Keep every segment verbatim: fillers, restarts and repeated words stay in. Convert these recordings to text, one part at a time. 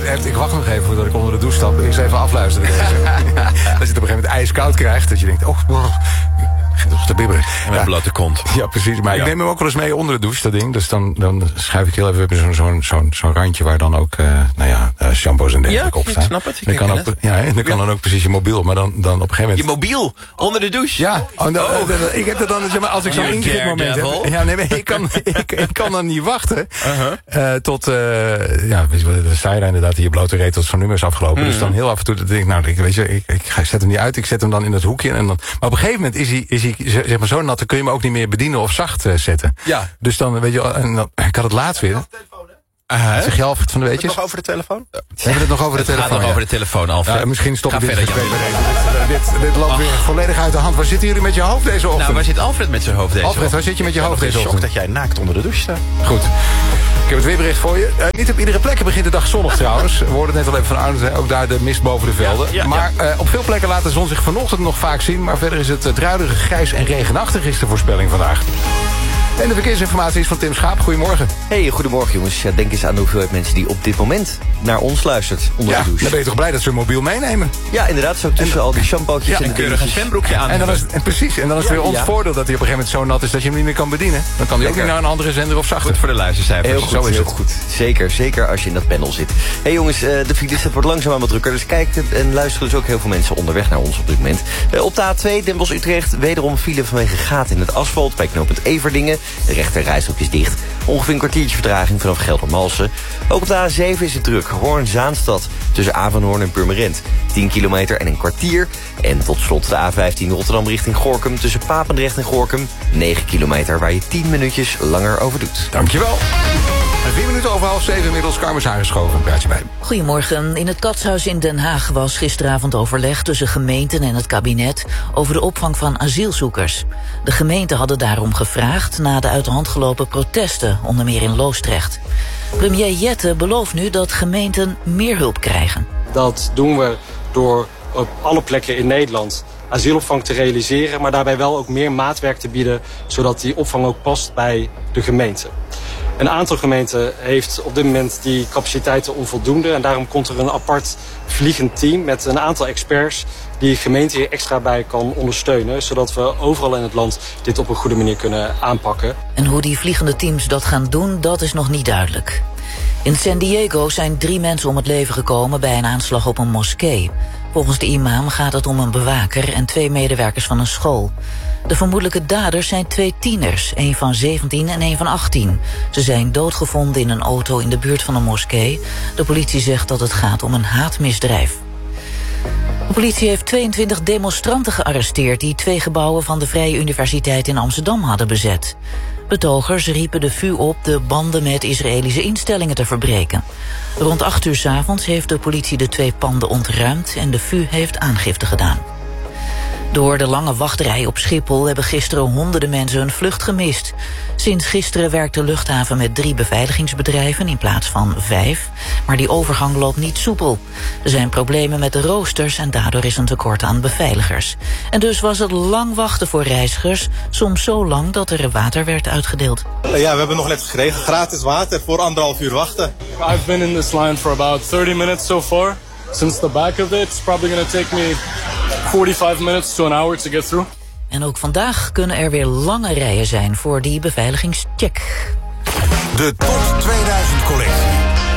heeft, ik wacht nog even voordat ik onder de douche stap. Eerst even afluisteren. Deze. Dat je het op een gegeven moment ijskoud krijgt. Dat je denkt, oh, oh begint toch te bibberen. En met blote kont. Ja, precies. Maar ja. ik neem hem ook wel eens mee onder de douche, dat ding. Dus dan, dan schuif ik heel even zo'n zo'n zo'n zo'n randje waar dan ook, uh, nou ja, uh, shampoos en dergelijke ja, op staan. ik snap het. Ik dan kan, ook, het. Ja, dan kan ja. dan ook precies je mobiel, maar dan, dan op een gegeven moment... Je mobiel? Onder de douche? Ja, oh, dan, oh. ik heb dat dan, zeg maar, als ik zo'n ingrijpmoment heb... Ja, nee, ik kan, ik, ik kan dan niet wachten uh-huh. uh, tot, uh, ja, weet je wat, de siren inderdaad, die je blote reet tot zo'n nummer is afgelopen. Mm-hmm. Dus dan heel af en toe denk ik, nou, ik, weet je, ik, ik zet hem niet uit, ik zet hem dan in dat hoekje. En dan, maar op een gegeven moment is hij, is hij zeg maar, zo nat, dan kun je hem ook niet meer bedienen of zacht uh, zetten. Ja. Dus dan, weet je, en dan, ik had het laatst weer... Uh-huh. Zeg je Alfred van de Weetjes? Hebben we het nog over de telefoon? We hebben het nog over de het telefoon. Het gaat nog ja. over de telefoon, Alfred. Ja, misschien stopt dit verder, even. Dit, dit, dit loopt Ach. weer volledig uit de hand. Waar zitten jullie met je hoofd deze ochtend? Nou, waar zit Alfred met zijn hoofd deze Alfred, ochtend? waar zit je met je ja, hoofd deze ochtend? dat jij naakt onder de douche staat. Goed. Ik heb het weerbericht voor je. Uh, niet op iedere plek begint de dag zonnig trouwens. We hoorden het net al even van Arnold, ook daar de mist boven de velden. Ja, ja, maar uh, op veel plekken laat de zon zich vanochtend nog vaak zien. Maar verder is het uh, druidige, grijs en regenachtig is de voorspelling vandaag. En de verkeersinformatie is van Tim Schaap. Goedemorgen. Hey, goedemorgen jongens. Ja, denk eens aan de hoeveelheid mensen die op dit moment naar ons luistert onder ja, de douche. Dan ben je toch blij dat ze hun mobiel meenemen? Ja, inderdaad. Zo tussen en, al die shampootjes ja, en een keurig een zwembroekje aan. En, dan is, en precies. En dan is het ja, weer ons ja. voordeel dat hij op een gegeven moment zo nat is dat je hem niet meer kan bedienen. Dan kan hij ook niet naar een andere zender of zachter. Goed voor de luistercijfers. Heel goed, zo is heel het. goed. Zeker, zeker als je in dat panel zit. Hey jongens, uh, de files wordt langzaamaan wat drukker. Dus kijk en luisteren dus ook heel veel mensen onderweg naar ons op dit moment. Uh, op de A twee, Den Bosch-Utrecht, wederom file vanwege gaten in het asfalt bij knooppunt Everdingen. De rechter rijstrook is dicht. Ongeveer een kwartiertje vertraging vanaf Geldermalsen. Ook op de A zeven is het druk. Hoorn-Zaanstad tussen Avanhoorn en Purmerend. tien kilometer en een kwartier. En tot slot de A vijftien Rotterdam richting Gorinchem tussen Papendrecht en Gorinchem. negen kilometer waar je tien minuutjes langer over doet. Dankjewel. En vier minuten over half zeven inmiddels Carmen aangeschoven. Praat je bij. Goedemorgen. In het Katshuis in Den Haag was gisteravond overleg tussen gemeenten en het kabinet over de opvang van asielzoekers. De gemeenten hadden daarom gevraagd na de uit de hand gelopen protesten, onder meer in Loosdrecht. Premier Jette belooft nu dat gemeenten meer hulp krijgen. Dat doen we door op alle plekken in Nederland asielopvang te realiseren, maar daarbij wel ook meer maatwerk te bieden, zodat die opvang ook past bij de gemeente. Een aantal gemeenten heeft op dit moment die capaciteiten onvoldoende. En daarom komt er een apart vliegend team met een aantal experts die de gemeente hier extra bij kan ondersteunen. Zodat we overal in het land dit op een goede manier kunnen aanpakken. En hoe die vliegende teams dat gaan doen, dat is nog niet duidelijk. In San Diego zijn drie mensen om het leven gekomen bij een aanslag op een moskee. Volgens de imam gaat het om een bewaker en twee medewerkers van een school. De vermoedelijke daders zijn twee tieners, één van zeventien en één van achttien. Ze zijn doodgevonden in een auto in de buurt van een moskee. De politie zegt dat het gaat om een haatmisdrijf. De politie heeft tweeëntwintig demonstranten gearresteerd die twee gebouwen van de Vrije Universiteit in Amsterdam hadden bezet. Betogers riepen de V U op de banden met Israëlische instellingen te verbreken. Rond acht uur 's avonds heeft de politie de twee panden ontruimd en de V U heeft aangifte gedaan. Door de lange wachtrij op Schiphol hebben gisteren honderden mensen hun vlucht gemist. Sinds gisteren werkt de luchthaven met drie beveiligingsbedrijven in plaats van vijf. Maar die overgang loopt niet soepel. Er zijn problemen met de roosters en daardoor is een tekort aan beveiligers. En dus was het lang wachten voor reizigers, soms zo lang dat er water werd uitgedeeld. Ja, we hebben nog net gekregen gratis water voor anderhalf uur wachten. I've been in this line for about thirty minutes so far. Since the back of it, it's probably going to take me forty-five minutes to an hour to get through. En ook vandaag kunnen er weer lange rijen zijn voor die beveiligingscheck. De Top tweeduizend collectie.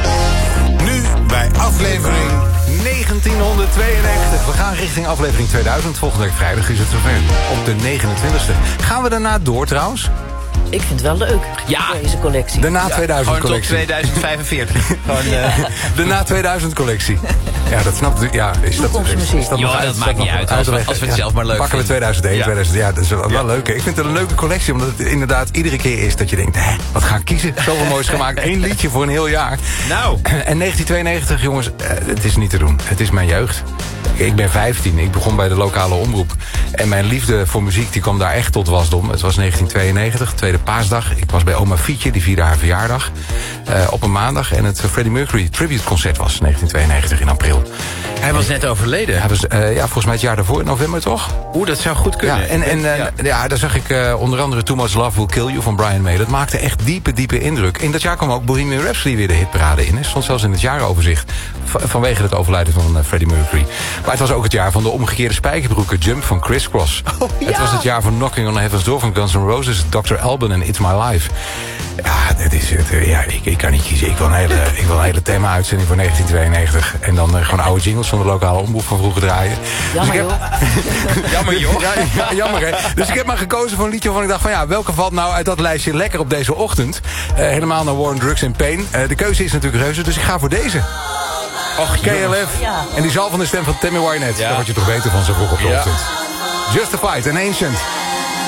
Nu bij aflevering negentienhonderdtweeënnegentig. We gaan richting aflevering tweeduizend. Volgende week vrijdag is het zover. Op de negenentwintigste. Gaan we daarna door trouwens? Ik vind het wel leuk, ja. deze collectie. De na tweeduizend ja, collectie. Gewoon tot tweeduizend vijfenveertig. Gewoon, uh... De na tweeduizend collectie. Ja, dat snapt u. Ja, is dat, is, is dat jo, nog dat uit, maakt niet uit. Als we, als we het zelf maar leuk pakken we tweeduizend één, ja. tweeduizend. Ja, dat is wel, wel ja. leuk. Ik vind het een leuke collectie, omdat het inderdaad iedere keer is dat je denkt, hè, wat ga ik kiezen? Zoveel moois gemaakt. Eén liedje voor een heel jaar. Nou. En negentien tweeënnegentig, jongens, uh, het is niet te doen. Het is mijn jeugd. Ik ben vijftien, ik begon bij de lokale omroep. En mijn liefde voor muziek die kwam daar echt tot wasdom. Het was negentien tweeënnegentig, tweede paasdag. Ik was bij oma Fietje, die vierde haar verjaardag. Uh, op een maandag. En het Freddie Mercury tribute concert was negentien tweeënnegentig in april. Hij was net overleden. Hij was, uh, ja, volgens mij het jaar daarvoor, in november toch? Oeh, dat zou goed kunnen. Ja, en, en uh, ja. ja, daar zag ik uh, onder andere Too Much Love Will Kill You van Brian May. Dat maakte echt diepe, diepe indruk. In dat jaar kwam ook Bohemian Rhapsody weer de hitparade in. Het stond zelfs in het jaaroverzicht. V- vanwege het overlijden van uh, Freddie Mercury. Maar het was ook het jaar van de omgekeerde spijkerbroeken Jump van Criss Cross. Oh, ja. Het was het jaar van Knocking on Heaven's Door van Guns N' Roses, doctor Alban en It's My Life. Ja, dit is het. Ja, ik, ik kan niet kiezen. Ik wil een hele, ik wil een hele thema-uitzending voor negentien tweeënnegentig. En dan uh, gewoon oude jingles van de lokale omroep van vroeger draaien. Jammer, dus ik heb, jammer, joh. Ja, ja, jammer, hè. Dus ik heb maar gekozen voor een liedje waarvan ik dacht van ja, welke valt nou uit dat lijstje lekker op deze ochtend? Uh, helemaal naar War on Drugs and Pain. Uh, de keuze is natuurlijk reuze, dus ik ga voor deze. Och, K L F. Ja. En die zal van de stem van Tammy Wynette. Ja. Daar word je toch beter van zo vroeg op de Ja. ochtend. Justified and Ancient.